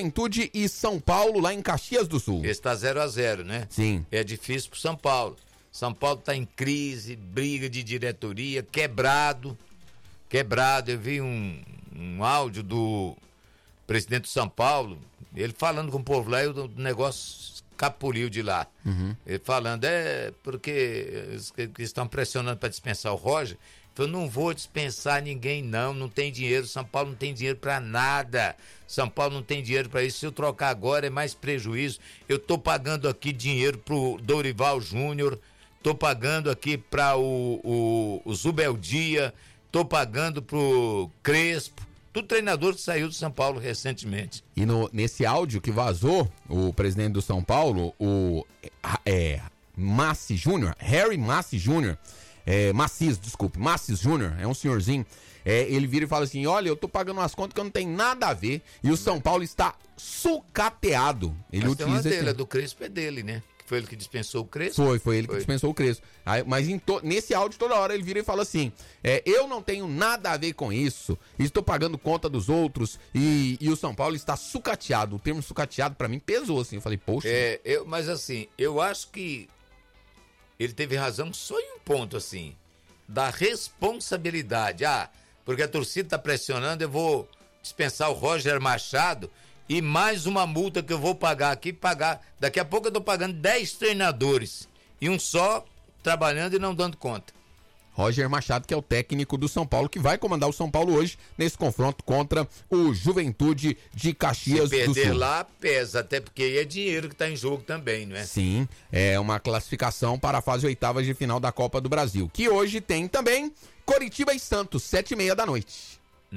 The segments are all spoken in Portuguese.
Juventude e São Paulo lá em Caxias do Sul. Esse tá 0-0, né? Sim. É difícil pro São Paulo. São Paulo tá em crise, briga de diretoria, quebrado. Eu vi um áudio do presidente do São Paulo, ele falando com o povo lá e o negócio capuliu de lá. Ele falando, porque eles estão pressionando para dispensar o Roger. Eu não vou dispensar ninguém, não tem dinheiro. São Paulo não tem dinheiro para nada. São Paulo não tem dinheiro para isso. Se eu trocar agora é mais prejuízo. Eu tô pagando aqui dinheiro pro Dorival Júnior, tô pagando aqui para o Zubeldia, tô pagando pro Crespo. Tudo treinador que saiu do São Paulo recentemente. E nesse áudio que vazou, o presidente do São Paulo, o Massi Júnior, Harry Massi Júnior, Massis Júnior, é um senhorzinho, ele vira e fala assim, olha, eu tô pagando umas contas que eu não tenho nada a ver, e o São Paulo está sucateado. Ele mas utiliza tem uma dele, a do Crespo é dele, né? Foi ele que dispensou o Crespo? Foi ele que dispensou o Crespo. Mas nesse áudio toda hora ele vira e fala assim, eu não tenho nada a ver com isso, estou pagando conta dos outros e o São Paulo está sucateado. O termo sucateado pra mim pesou assim, eu falei, poxa. Mas assim, eu acho que ele teve razão só em um ponto assim, da responsabilidade. Porque a torcida tá pressionando, eu vou dispensar o Roger Machado e mais uma multa que eu vou pagar aqui, daqui a pouco eu tô pagando 10 treinadores e um só trabalhando e não dando conta. Roger Machado, que é o técnico do São Paulo, que vai comandar o São Paulo hoje nesse confronto contra o Juventude de Caxias do Sul. Se perder lá, pesa, até porque é dinheiro que tá em jogo também, não é? Sim, é uma classificação para a fase oitavas de final da Copa do Brasil, que hoje tem também Coritiba e Santos, 7h30 da noite.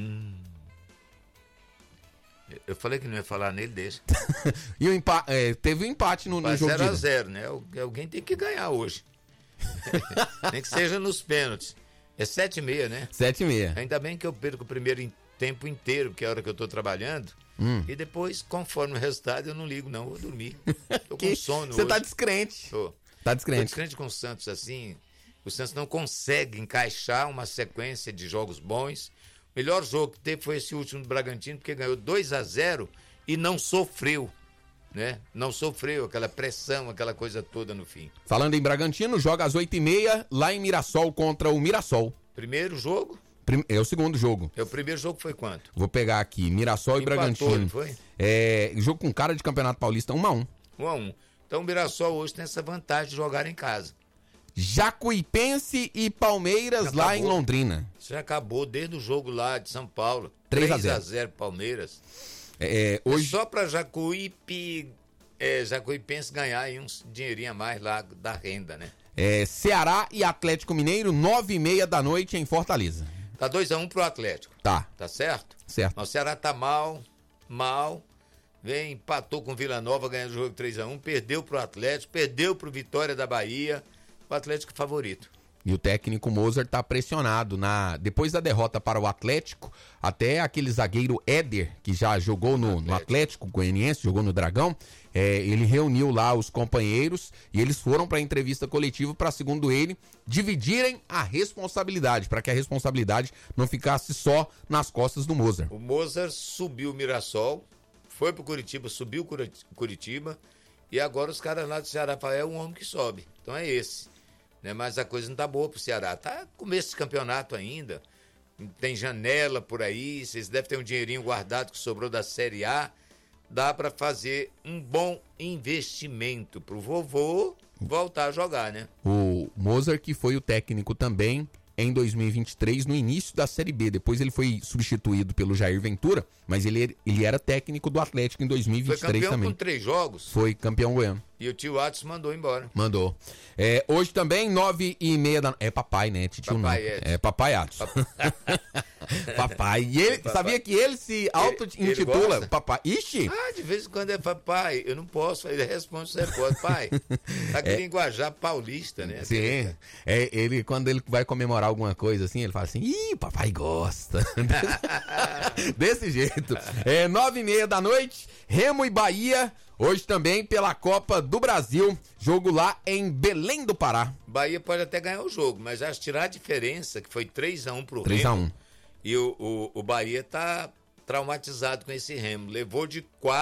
Eu falei que não ia falar nele, deixa. E teve um empate no jogo 0-0, né? Alguém tem que ganhar hoje. Nem que seja nos pênaltis. É 7h30, né? 7h30. Ainda bem que eu perco o primeiro tempo inteiro, que é a hora que eu tô trabalhando. E depois, conforme o resultado, eu não ligo, não. Vou dormir. Tô com sono hoje. Você tá descrente. Tá descrente. Tô descrente com o Santos, assim. O Santos não consegue encaixar uma sequência de jogos bons. O melhor jogo que teve foi esse último do Bragantino, porque ganhou 2-0 e não sofreu, né? Não sofreu aquela pressão, aquela coisa toda no fim. Falando em Bragantino, joga às 8h30 lá em Mirassol contra o Mirassol. Primeiro jogo? É o segundo jogo. O primeiro jogo foi quanto? Vou pegar aqui, Mirassol e Bragantino. Não foi? Jogo com cara de Campeonato Paulista, 1-1. 1-1. Então o Mirassol hoje tem essa vantagem de jogar em casa. Jacuipense e Palmeiras lá em Londrina. Isso já acabou desde o jogo lá de São Paulo. 3-0 Palmeiras. Hoje... Só pra Jacuipense ganhar aí uns dinheirinho a mais lá da renda, né? Ceará e Atlético Mineiro, 9h30 da noite em Fortaleza. Tá 2-1 pro Atlético. Tá. Tá certo? Certo. Mas o Ceará tá mal. Empatou com o Vila Nova, ganhando o jogo 3-1, perdeu pro Atlético, perdeu pro Vitória da Bahia. O Atlético é favorito. E o técnico Mozart tá pressionado. Depois da derrota para o Atlético, até aquele zagueiro Éder, que já jogou no Atlético Goianiense, jogou no Dragão, ele reuniu lá os companheiros e eles foram para a entrevista coletiva para, segundo ele, dividirem a responsabilidade, para que a responsabilidade não ficasse só nas costas do Mozart. O Mozart subiu o Mirassol, foi pro Curitiba, subiu o Curitiba, e agora os caras lá do Ceará falam, é um homem que sobe. Então é esse. Mas a coisa não tá boa pro Ceará. Tá começo de campeonato ainda. Tem janela por aí. Vocês devem ter um dinheirinho guardado que sobrou da Série A. Dá para fazer um bom investimento pro vovô voltar a jogar, né? O Mozart, que foi o técnico também em 2023, no início da Série B. Depois ele foi substituído pelo Jair Ventura, mas ele era técnico do Atlético em 2023 também. Foi campeão com 3 jogos. Foi campeão goiano. E o tio Atos mandou embora. Mandou. Hoje também, 9h30 da... É papai, né? Titio papai não. Edson. É papai Atos. Papai. E ele, papai. Sabia que ele se auto-intitula papai? Ixi! De vez em quando é papai. Eu não posso. Ele responde, você pode. Pai, tá aquele linguajar paulista, né? Sim. Ele, quando ele vai comemorar alguma coisa assim, ele fala assim, ih, papai gosta. Desse jeito. 9h30 da noite, Remo e Bahia, hoje também pela Copa do Brasil, jogo lá em Belém do Pará. Bahia pode até ganhar o jogo, mas acho que tirar a diferença, que foi 3-1 pro 3-1. Remo. E o Bahia tá traumatizado com esse Remo. Levou de 4